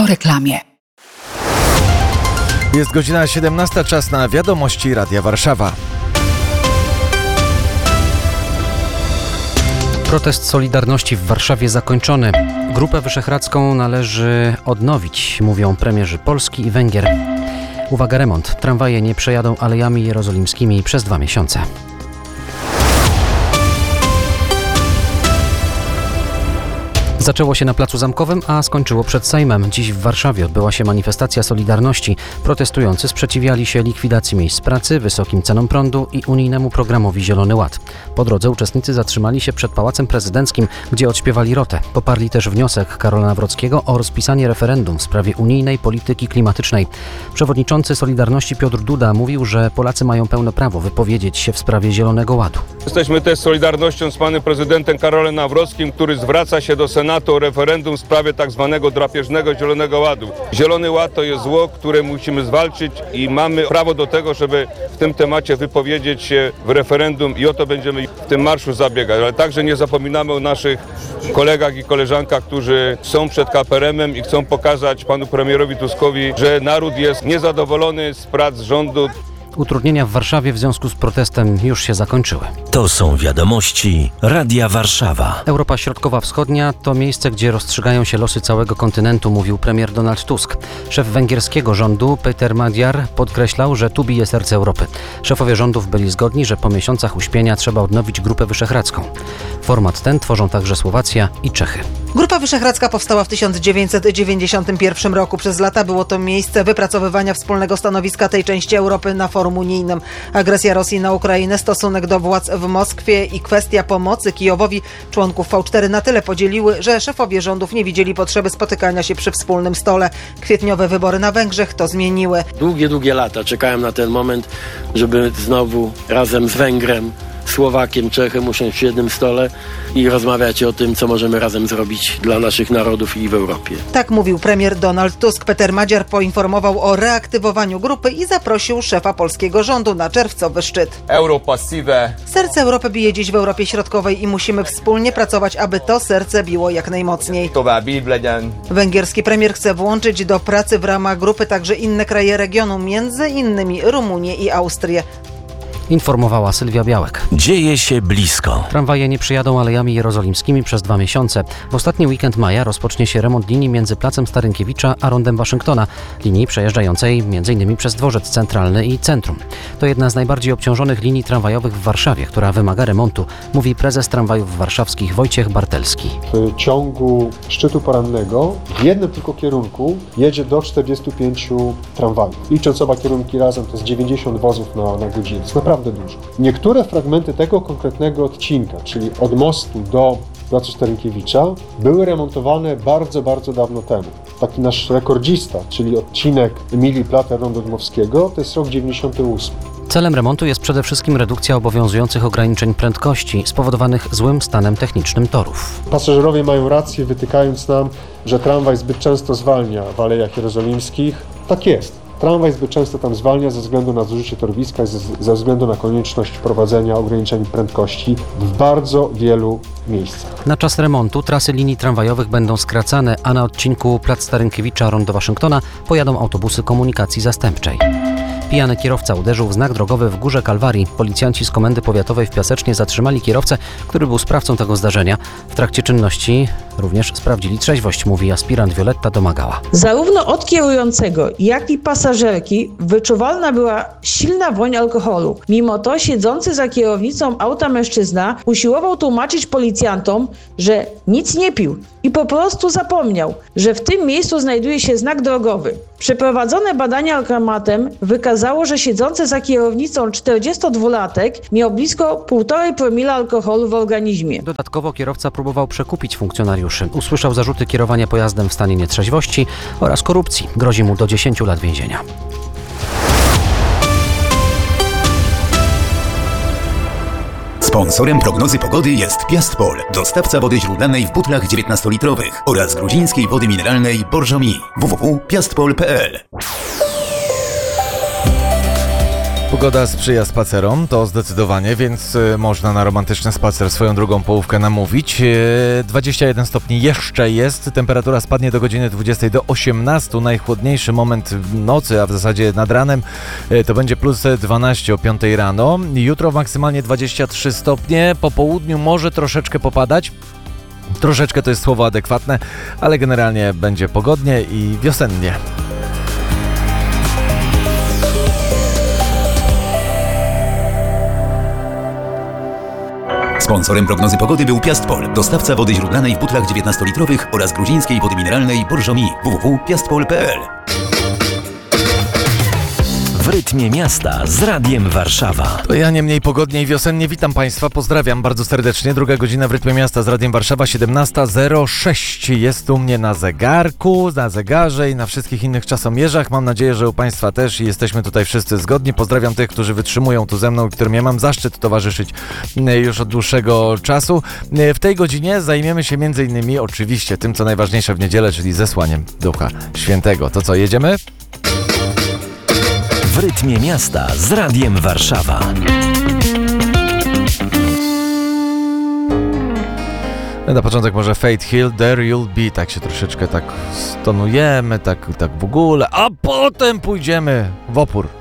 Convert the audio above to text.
reklamie. Jest godzina 17, czas na wiadomości Radia Warszawa. Protest Solidarności w Warszawie zakończony. Grupę Wyszehradzką należy odnowić, mówią premierzy Polski i Węgier. Uwaga, remont. Tramwaje nie przejadą alejami jerozolimskimi przez 2 miesiące. Zaczęło się na Placu Zamkowym, a skończyło przed Sejmem. Dziś w Warszawie odbyła się manifestacja Solidarności. Protestujący sprzeciwiali się likwidacji miejsc pracy, wysokim cenom prądu i unijnemu programowi Zielony Ład. Po drodze uczestnicy zatrzymali się przed Pałacem Prezydenckim, gdzie odśpiewali rotę. Poparli też wniosek Karola Nawrockiego o rozpisanie referendum w sprawie unijnej polityki klimatycznej. Przewodniczący Solidarności Piotr Duda mówił, że Polacy mają pełne prawo wypowiedzieć się w sprawie Zielonego Ładu. Jesteśmy też Solidarnością z panem prezydentem Karolem Nawrockim, który zwraca się do Senatu o referendum w sprawie tak zwanego drapieżnego Zielonego Ładu. Zielony Ład to jest zło, które musimy zwalczyć i mamy prawo do tego, żeby w tym temacie wypowiedzieć się w referendum i o to będziemy w tym marszu zabiegać. Ale także nie zapominamy o naszych kolegach i koleżankach, którzy są przed KPRM-em i chcą pokazać panu premierowi Tuskowi, że naród jest niezadowolony z prac rządu. Utrudnienia w Warszawie w związku z protestem już się zakończyły. To są wiadomości Radia Warszawa. Europa Środkowa-Wschodnia to miejsce, gdzie rozstrzygają się losy całego kontynentu, mówił premier Donald Tusk. Szef węgierskiego rządu Péter Magyar podkreślał, że tu bije serce Europy. Szefowie rządów byli zgodni, że po miesiącach uśpienia trzeba odnowić Grupę Wyszehradzką. Format ten tworzą także Słowacja i Czechy. Grupa Wyszehradzka powstała w 1991 roku. Przez lata było to miejsce wypracowywania wspólnego stanowiska tej części Europy na forum unijnym. Agresja Rosji na Ukrainę, stosunek do władz w Moskwie i kwestia pomocy Kijowowi członków V4 na tyle podzieliły, że szefowie rządów nie widzieli potrzeby spotykania się przy wspólnym stole. Kwietniowe wybory na Węgrzech to zmieniły. Długie lata czekałem na ten moment, żeby znowu razem z Węgrem, Słowakiem, Czechem usiąść przy jednym stole i rozmawiać o tym, co możemy razem zrobić dla naszych narodów i w Europie. Tak mówił premier Donald Tusk. Péter Magyar poinformował o reaktywowaniu grupy i zaprosił szefa polskiego rządu na czerwcowy szczyt. Serce Europy bije dziś w Europie Środkowej i musimy wspólnie pracować, aby to serce biło jak najmocniej. Węgierski premier chce włączyć do pracy w ramach grupy także inne kraje regionu, między innymi Rumunię i Austrię. Informowała Sylwia Białek. Dzieje się blisko. Tramwaje nie przyjadą alejami jerozolimskimi przez 2 miesiące. W ostatni weekend maja rozpocznie się remont linii między Placem Starynkiewicza a Rondem Waszyngtona. Linii przejeżdżającej m.in. przez Dworzec Centralny i Centrum. To jedna z najbardziej obciążonych linii tramwajowych w Warszawie, która wymaga remontu, mówi prezes tramwajów warszawskich Wojciech Bartelski. W ciągu szczytu porannego w jednym tylko kierunku jedzie do 45 tramwajów. Licząc oba kierunki razem to jest 90 wozów na godzinę. To naprawdę dużo. Niektóre fragmenty tego konkretnego odcinka, czyli od mostu do Placu Starynkiewicza, były remontowane bardzo dawno temu. Taki nasz rekordzista, czyli odcinek Emilii Plater-Rondo Dmowskiego, to jest rok 98. Celem remontu jest przede wszystkim redukcja obowiązujących ograniczeń prędkości spowodowanych złym stanem technicznym torów. Pasażerowie mają rację, wytykając nam, że tramwaj zbyt często zwalnia w Alejach Jerozolimskich. Tak jest. Tramwaj zbyt często tam zwalnia ze względu na zużycie torowiska i ze względu na konieczność wprowadzenia ograniczeń prędkości w bardzo wielu miejscach. Na czas remontu trasy linii tramwajowych będą skracane, a na odcinku Plac Starynkiewicza-Rondo Waszyngtona pojadą autobusy komunikacji zastępczej. Pijany kierowca uderzył w znak drogowy w Górze Kalwarii. Policjanci z Komendy Powiatowej w Piasecznie zatrzymali kierowcę, który był sprawcą tego zdarzenia. W trakcie czynności również sprawdzili trzeźwość, mówi aspirant Wioletta Domagała. Zarówno od kierującego, jak i pasażerki wyczuwalna była silna woń alkoholu. Mimo to siedzący za kierownicą auta mężczyzna usiłował tłumaczyć policjantom, że nic nie pił i po prostu zapomniał, że w tym miejscu znajduje się znak drogowy. Przeprowadzone badania alkomatem wykazało, że siedzący za kierownicą 42-latek miał blisko 1,5 promila alkoholu w organizmie. Dodatkowo kierowca próbował przekupić funkcjonariuszy. Usłyszał zarzuty kierowania pojazdem w stanie nietrzeźwości oraz korupcji. Grozi mu do 10 lat więzienia. Sponsorem prognozy pogody jest Piastpol, dostawca wody źródlanej w butlach 19-litrowych oraz gruzińskiej wody mineralnej Borżomi. www.piastpol.pl Pogoda sprzyja spacerom, to zdecydowanie, więc można na romantyczny spacer swoją drugą połówkę namówić. 21 stopni jeszcze jest, temperatura spadnie do godziny 20 do 18, najchłodniejszy moment w nocy, a w zasadzie nad ranem to będzie plus 12 o 5 rano. Jutro maksymalnie 23 stopnie, po południu może troszeczkę popadać. Troszeczkę to jest słowo adekwatne, ale generalnie będzie pogodnie i wiosennie. Sponsorem prognozy pogody był Piastpol, dostawca wody źródlanej w butlach 19-litrowych oraz gruzińskiej wody mineralnej Bourgogne. www.piastpol.pl. W rytmie miasta z Radiem Warszawa. To ja nie mniej pogodnie i wiosennie. Witam Państwa, pozdrawiam bardzo serdecznie. Druga godzina w rytmie miasta z Radiem Warszawa, 17:06 jest u mnie na zegarku, na zegarze i na wszystkich innych czasomierzach. Mam nadzieję, że u Państwa też i jesteśmy tutaj wszyscy zgodni. Pozdrawiam tych, którzy wytrzymują tu ze mną i którym ja mam zaszczyt towarzyszyć już od dłuższego czasu. W tej godzinie zajmiemy się m.in. oczywiście tym, co najważniejsze w niedzielę, czyli zesłaniem Ducha Świętego. To co, jedziemy? W rytmie miasta z Radiem Warszawa. Na początek może Faith Hill, There You'll Be, tak się troszeczkę tak stonujemy, tak w ogóle, a potem pójdziemy w opór.